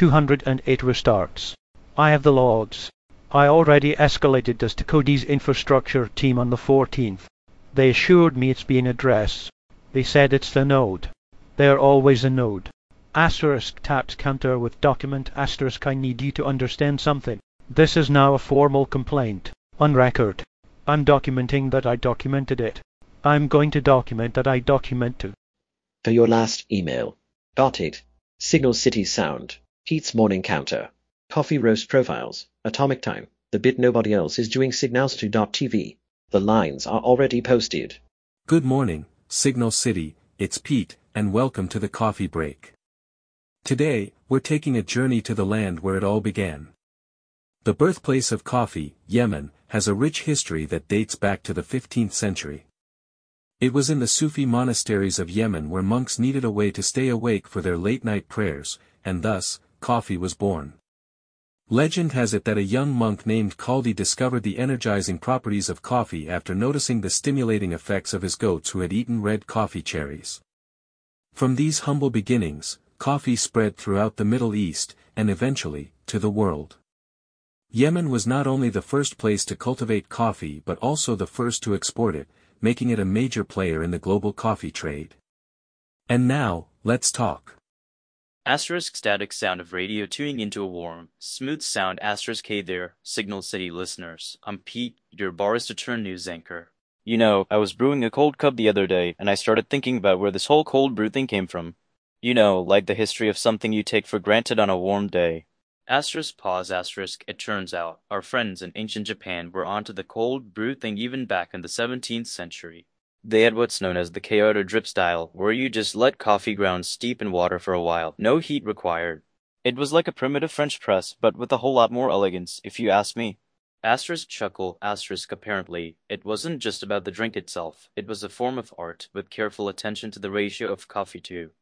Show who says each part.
Speaker 1: 208 restarts. I have the logs. I already escalated this to Cody's infrastructure team on the 14th. They assured me it's being addressed. They said it's the node. They're always a node. Asterisk taps counter with document asterisk I need you to understand something. This is now a formal complaint. On record. I'm documenting that I documented it. I'm going to document that I documented.
Speaker 2: For your last email. Dotted. Signal City Sound. Pete's Morning Counter. Coffee Roast Profiles. Atomic Time. The bit nobody else is doing. Signals to .tv. The lines are already posted.
Speaker 3: Good morning, Signal City, it's Pete, and welcome to the coffee break. Today, we're taking a journey to the land where it all began. The birthplace of coffee, Yemen, has a rich history that dates back to the 15th century. It was in the Sufi monasteries of Yemen where monks needed a way to stay awake for their late-night prayers, and thus, coffee was born. Legend has it that a young monk named Khaldi discovered the energizing properties of coffee after noticing the stimulating effects of his goats who had eaten red coffee cherries. From these humble beginnings, coffee spread throughout the Middle East, and eventually, to the world. Yemen was not only the first place to cultivate coffee but also the first to export it, making it a major player in the global coffee trade. And now, let's talk.
Speaker 4: Asterisk static sound of radio tuning into a warm, smooth sound. Asterisk hey there, Signal City listeners. I'm Pete, your barista turned news anchor. You know, I was brewing a cold cup the other day, and I started thinking about where this whole cold brew thing came from. You know, like the history of something you take for granted on a warm day. Asterisk pause asterisk, it turns out, our friends in ancient Japan were onto the cold brew thing even back in the 17th century. They had what's known as the Kyoto drip style, where you just let coffee grounds steep in water for a while, no heat required. It was like a primitive French press, but with a whole lot more elegance, if you ask me. Asterisk chuckle, asterisk apparently, it wasn't just about the drink itself, it was a form of art, with careful attention to the ratio of coffee to